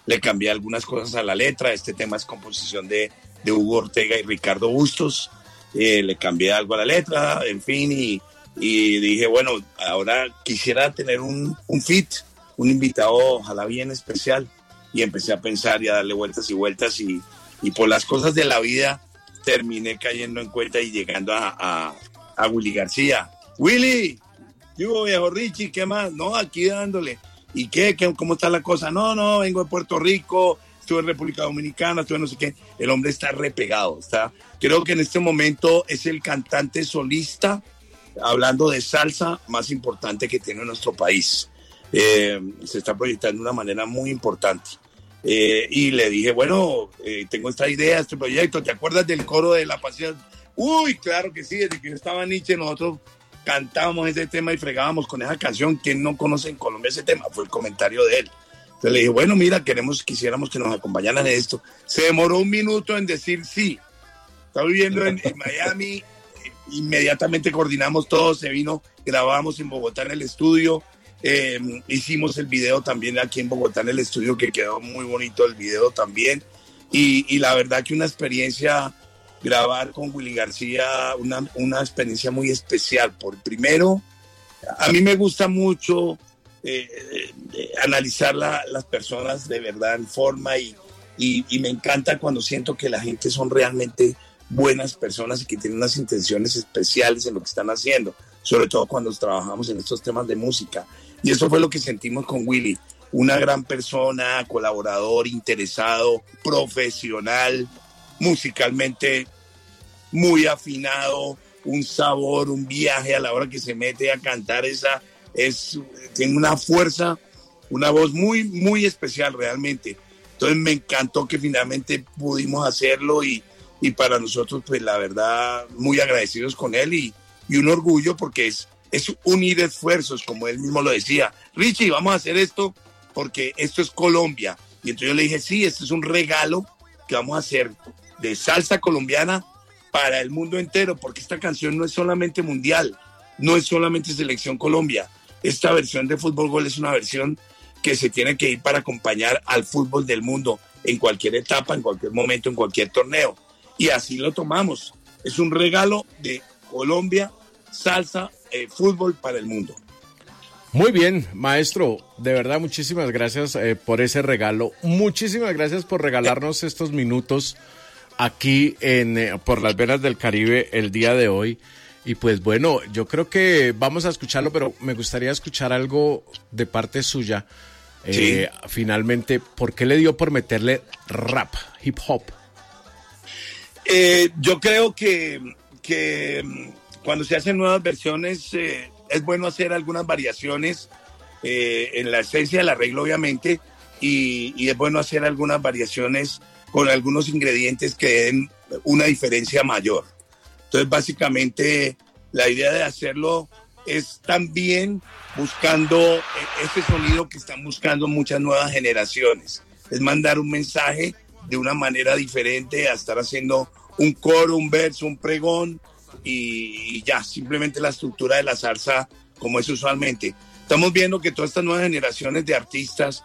le cambié algunas cosas a la letra. Este tema es composición de Hugo Ortega y Ricardo Bustos. Le cambié algo a la letra, en fin, y dije, bueno, ahora quisiera tener un feat, un invitado ojalá bien especial, y empecé a pensar y a darle vueltas y vueltas, y por las cosas de la vida terminé cayendo en cuenta y llegando a Willy García. Willy, yo viejo Richie, ¿qué más? No, aquí dándole. ¿Y qué? ¿Cómo está la cosa? No, vengo de Puerto Rico, estuve en República Dominicana, estuve no sé qué. El hombre está repegado, creo que en este momento es el cantante solista, hablando de salsa, más importante que tiene nuestro país. Se está proyectando de una manera muy importante. Y le dije, bueno, tengo esta idea, este proyecto, ¿te acuerdas del coro de La Pasión? Uy, claro que sí, desde que yo estaba en Nietzsche, nosotros cantábamos ese tema y fregábamos con esa canción. ¿Quién no conoce en Colombia ese tema? Fue el comentario de él. Entonces le dije, bueno, mira, quisiéramos que nos acompañaran en esto. Se demoró un minuto en decir sí. Está viviendo en Miami, inmediatamente coordinamos todo, se vino, grabamos en Bogotá en el estudio, hicimos el video también aquí en Bogotá en el estudio, que quedó muy bonito el video también, y la verdad que una experiencia, grabar con Willy García, una experiencia muy especial. Por primero, a mí me gusta mucho analizar las personas de verdad en forma, y me encanta cuando siento que la gente son realmente buenas personas y que tienen unas intenciones especiales en lo que están haciendo, sobre todo cuando trabajamos en estos temas de música. Y eso fue lo que sentimos con Willy, una gran persona, colaborador, interesado, profesional, musicalmente muy afinado, un sabor, un viaje a la hora que se mete a cantar. Tiene una fuerza, una voz muy, muy especial realmente. Entonces me encantó que finalmente pudimos hacerlo, y para nosotros, pues la verdad, muy agradecidos con él, y un orgullo, porque es unir esfuerzos, como él mismo lo decía. Richie, vamos a hacer esto porque esto es Colombia. Y entonces yo le dije, sí, este es un regalo que vamos a hacer de salsa colombiana para el mundo entero, porque esta canción no es solamente mundial, no es solamente Selección Colombia. Esta versión de Fútbol Gol es una versión que se tiene que ir para acompañar al fútbol del mundo en cualquier etapa, en cualquier momento, en cualquier torneo. Y así lo tomamos. Es un regalo de Colombia, salsa, fútbol para el mundo. Muy bien, maestro, de verdad muchísimas gracias por ese regalo. Muchísimas gracias por regalarnos estos minutos aquí por las venas del Caribe el día de hoy. Y pues bueno, yo creo que vamos a escucharlo, pero me gustaría escuchar algo de parte suya. Sí. Finalmente, ¿por qué le dio por meterle rap, hip hop? Yo creo que cuando se hacen nuevas versiones, es bueno hacer algunas variaciones en la esencia del arreglo, obviamente, y es bueno hacer algunas variaciones con algunos ingredientes que den una diferencia mayor. Entonces, básicamente, la idea de hacerlo es también buscando ese sonido que están buscando muchas nuevas generaciones. Es mandar un mensaje de una manera diferente a estar haciendo un coro, un verso, un pregón, y ya, simplemente la estructura de la salsa como es usualmente. Estamos viendo que todas estas nuevas generaciones de artistas,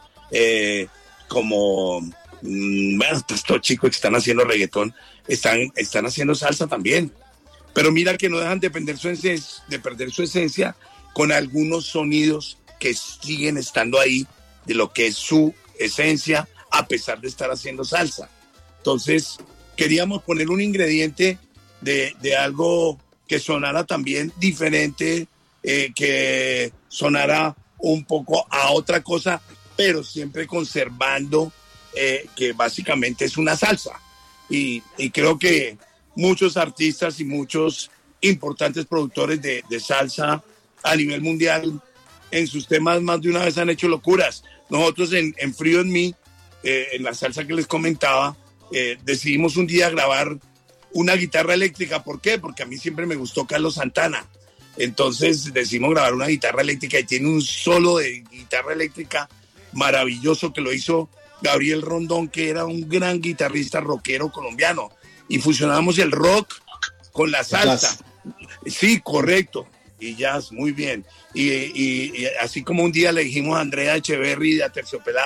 como estos chicos que están haciendo reggaetón, están haciendo salsa también. Pero mira que no dejan de perder su esencia con algunos sonidos que siguen estando ahí de lo que es su esencia, a pesar de estar haciendo salsa. Entonces, queríamos poner un ingrediente de algo que sonara también diferente, que sonara un poco a otra cosa, pero siempre conservando que básicamente es una salsa. Y creo que muchos artistas y muchos importantes productores de salsa a nivel mundial en sus temas más de una vez han hecho locuras. Nosotros en Frío en Mí, en la salsa que les comentaba, decidimos un día grabar una guitarra eléctrica. ¿Por qué? Porque a mí siempre me gustó Carlos Santana. Entonces decidimos grabar una guitarra eléctrica, y tiene un solo de guitarra eléctrica maravilloso que lo hizo Gabriel Rondón, que era un gran guitarrista rockero colombiano, y fusionamos el rock con la salsa. Sí, correcto. Y jazz, muy bien. Y así como un día le dijimos a Andrea Echeverry de Aterciopelados,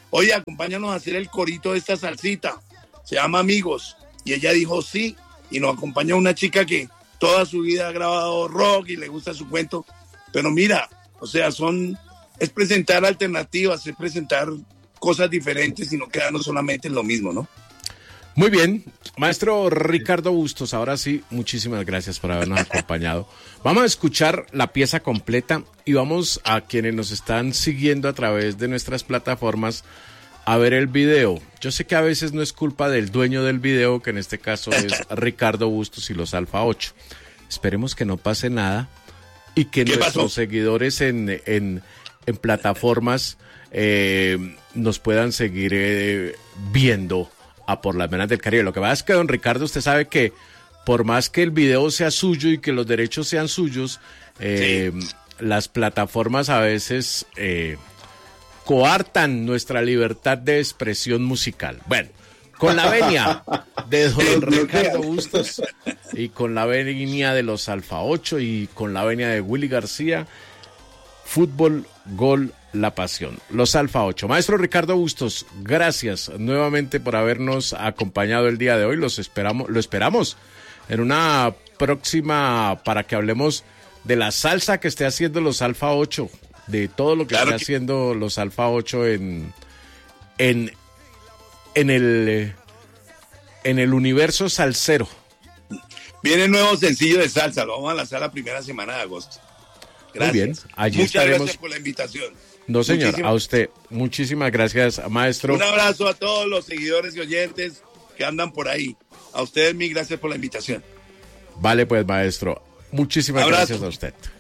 oye, acompáñanos a hacer el corito de esta salsita, se llama Amigos, y ella dijo sí, y nos acompaña una chica que toda su vida ha grabado rock y le gusta su cuento, pero mira, o sea, es presentar alternativas, es presentar cosas diferentes y no quedarnos solamente en lo mismo, ¿no? Muy bien, maestro Ricardo Bustos, ahora sí, muchísimas gracias por habernos acompañado. Vamos a escuchar la pieza completa y vamos a quienes nos están siguiendo a través de nuestras plataformas a ver el video. Yo sé que a veces no es culpa del dueño del video, que en este caso es Ricardo Bustos y los Alfa 8. Esperemos que no pase nada y que nuestros seguidores en plataformas nos puedan seguir viendo a Por las Venas del Caribe. Lo que pasa es que, don Ricardo, usted sabe que por más que el video sea suyo y que los derechos sean suyos, sí, las plataformas a veces coartan nuestra libertad de expresión musical. Bueno, con la venia de don Ricardo Bustos y con la venia de los Alfa 8 y con la venia de Willy García, Fútbol, Gol, La Pasión. Los Alfa 8. Maestro Ricardo Bustos, gracias nuevamente por habernos acompañado el día de hoy. Lo esperamos en una próxima para que hablemos de la salsa que esté haciendo los Alfa 8, de todo lo que está haciendo los Alfa 8 en el universo salsero. Viene el nuevo sencillo de salsa, lo vamos a lanzar la primera semana de agosto. Gracias. Muy bien, allí muchas estaremos. Gracias por la invitación. No, señor, a usted. Muchísimas gracias, maestro. Un abrazo a todos los seguidores y oyentes que andan por ahí. A ustedes, mil gracias por la invitación. Vale, pues, maestro. Muchísimas gracias a usted.